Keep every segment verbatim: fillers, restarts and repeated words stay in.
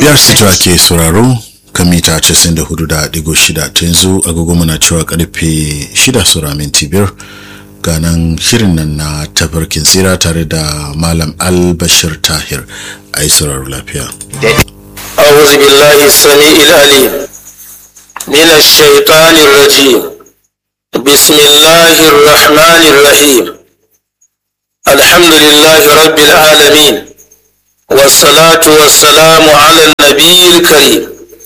biyar sito ake sauraro kan mita casa'in da hudu da digo shida ta yanzu agogo muna cewa karfe shida sura minti biyar ganan shirin nan na tafarkin tsira tare da malam Al-Bashir Tahir a yi sauraro lafiya. أعوذ بالله السميع العليم من الشيطان الرجيم بسم الله الرحمن الرحيم الحمد لله رب العالمين والصلاة والسلام على النبي الكريم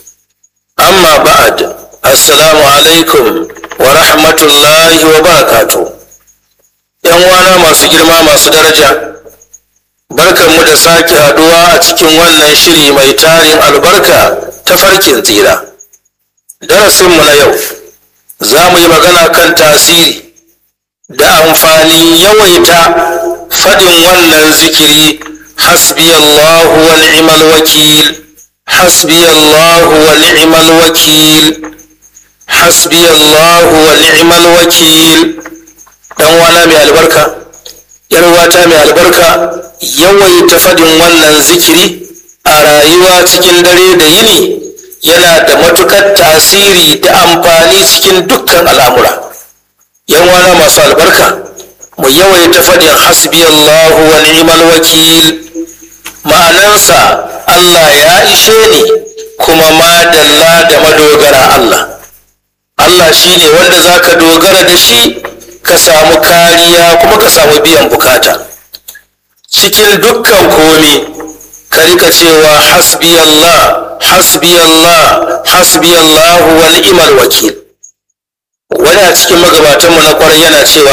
أما بعد السلام عليكم ورحمة الله وبركاته ‘yan wana masu girma masu daraja barkanmu da sake haduwa a cikin wannan shiri mai tarin albarka ta farkin tsira. Darasinmu na yau za mu yi magana kan tasiri da amfanin yawaita faɗin wannan zikiri hasbi Allahu wa ni'mal wakil hasbi Allahu wa ni'mal wakil hasbi Allahu wa ni'mal wakil. Dan wana mai albarka, ‘yar wata mai albarka, yawaita faɗin wannan zikiri a rayuwa cikin dare da yini yana da matuƙar tasiri da amfani cikin dukkan al'amura. ‘Yan wana masu albarka, mu yawaita faɗin hasbi Allahu wa ni'mal wakil, ma'anansa Allah ya ishe ni kuma madalla da madogara Allah. Allah shi ne wanda za ka dogara da shi ka samu kariya kuma ka samu biyan bukata cikin dukkan komi. Ka rika cewa hasbi Allah hasbi Allah hasbi Allah wa ni'mal wakil. Wani a cikin magabatanmu na kwarai yana cewa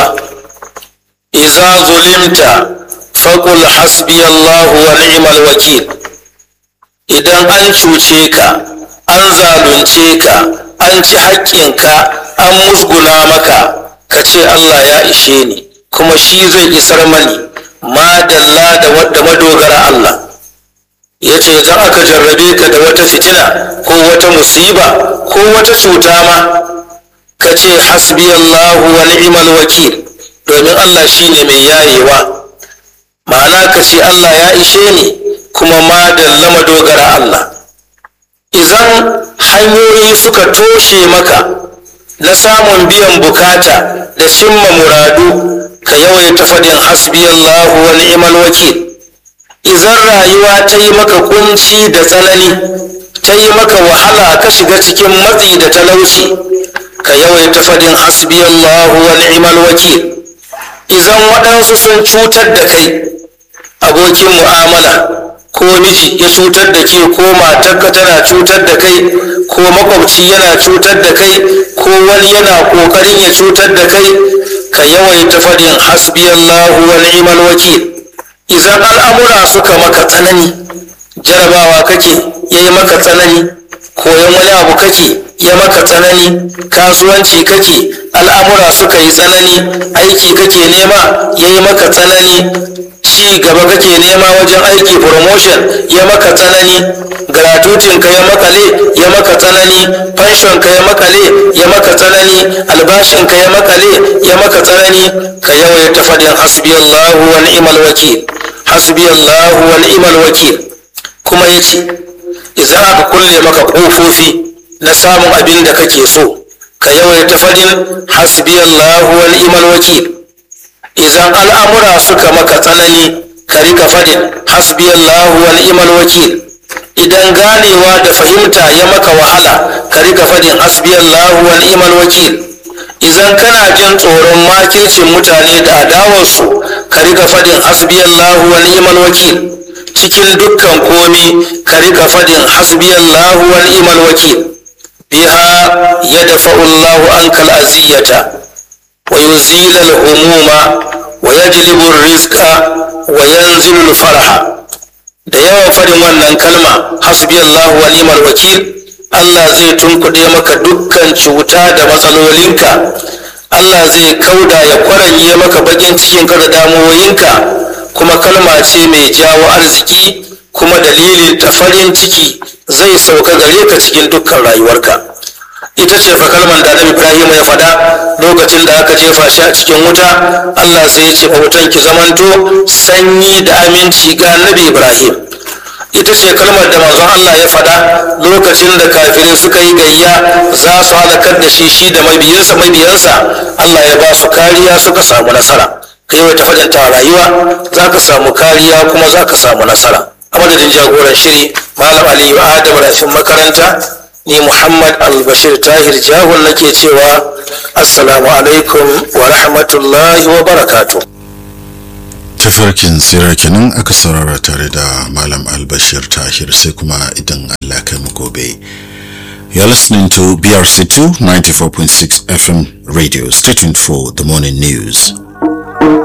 iza zulimta faqul hasbi Allah wa ni'mal wakil. Idan an cuce ka, an zalunce ka, an ci haƙƙinka, an musguna maka, ka ce Allah ya ishe ni kuma shi zai isar mani, madalla da madogara Allah. Ya ce idan aka jarrabe ka da wata fitina ko wata musiba ko wata cuta ma, ka ce hasbi Allahu wa ni'mal wakil, domin Allah shi ne mai yayewa. Ma'ana ka ce Allah ya ishe ni kuma madalla madogara Allah. Idan hanyoyi suka toshe maka na samun biyan bukata da cimma muradu, ka yawaita faɗin hasbi Allahu wa ni'mal wakil. Idan rayuwa ta yi maka kunci da tsanani, ta yi maka wahala, ka shiga cikin matsi da talauci, ka yawaita faɗin hasbi Allahu wa ni'mal wakil. Idan waɗansu sun cutar da kai, abokin mu'amala ko miji ya cutar da ke, ko matarka tana cutar da kai, ko makwabci yana cutar da kai, ko wani yana kokarin ya cutar da kai, ka yawaita faɗin hasbi Allahu wa ni'mal wakil. Idan al'amura suka maka tsanani, jarabawa kake yayi maka tsanani, koyon wani abu kake ya maka tsanani, kasuwanci kake al'amura suka yi tsanani, aiki kake nema yayi maka tsanani, ci gaba kake nema wajen aiki, promotion ya maka tsanani, gratuitin ka ya makale ya maka tsanani, pension ka ya makale ya maka tsanani, albashin ka ya makale ya maka tsanani, ka yawaita faɗin hasbi Allahu wa ni'mal wakil hasbi Allahu wa ni'mal wakil. Kuma yace idan aka kulle maka kofofi na samun abin da kake so, ka yawaita faɗin hasbi Allahu wa ni'mal wakil. Idan al'amura suka maka tsanani, ka rika faɗin hasbi Allahu wa ni'mal wakil. Idan ganewa da fahimta ya maka wahala, ka rika faɗin hasbi Allahu wa ni'mal wakil. Idan kana jin tsoron makircin mutane da adawarsu, ka rika faɗin hasbi Allahu wa ni'mal wakil. Cikin dukkan komi, ka rika faɗin hasbi Allahu wa ni'mal wakil. Biha yadfa'u Allahu anka al'aziyata wa yuzila al-humuma wa yajlibu ar-rizqa wa yanzilu al-farha. Da yawan faɗin wannan kalma hasbi Allahu wa ni'mal wakil, Allah zai tunkuɗe maka dukkan cuta da matsalolinka. Allah zai kauda ya kwaranye maka bakin cikin ka da damuwoyinka. Kuma kalma ce mai jawo arziki, kuma dalilin ta farin ciki zai sauka gare ka cikin dukkan rayuwarka. Ita ce fa kalmar da Annabi Ibrahim ya faɗa lokacin da aka jefa shi a cikin wuta. Allah sai ya ce fa wutan ki zamanto sanyi da aminci ga Annabi Ibrahim. ita ce kalmar da manzon Allah ya faɗa lokacin da kafirai suka yi gayya za su halakar da shi shi da mabiyansa mabiyansa Allah ya ba su kariya suka samu nasara. Kai wata fadanta a rayuwa za ka samu kariya kuma za ka samu nasara. A madadin jagoran shiri Malam Aliyu Adam Rafin makaranta, ni Muhammad Albashir Tahir Jahun nake cewa assalamu alaikum wa rahmatullahi wa barakatuh. Tafarkin tsira kenan aka saurara tare da Malam Albashir Tahir, sai kuma idan Allah kai mu gobe. You're listening to B R C two ninety-four point six F M radio. Stay tuned for the morning news.